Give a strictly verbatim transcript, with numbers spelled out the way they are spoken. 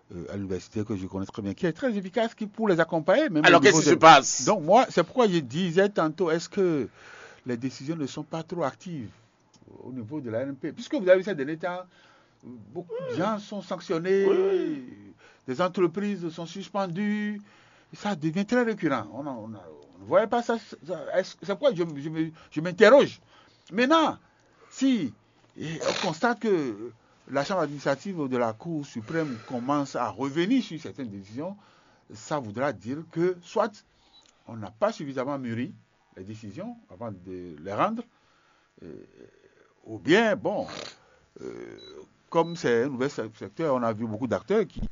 euh, à l'université que je connais très bien, qui est très efficace qui, pour les accompagner, même au Alors, qu'est-ce niveau qui se de... passe? Donc moi, c'est pourquoi je disais tantôt, est-ce que les décisions ne sont pas trop actives au niveau de la N P? Puisque vous avez vu ces derniers temps, beaucoup de gens sont Oui, oui. sanctionnés, des entreprises sont suspendues, et ça devient très récurrent. On a- on a- on ne voyait pas ça. ça- est-ce- C'est pourquoi je, je me- je m'interroge. Maintenant, si et on constate que la Chambre administrative de la Cour suprême commence à revenir sur certaines décisions, ça voudra dire que soit on n'a pas suffisamment mûri les décisions avant de les rendre, euh, ou bien, bon, euh, comme c'est un nouvel secteur, on a vu beaucoup d'acteurs qui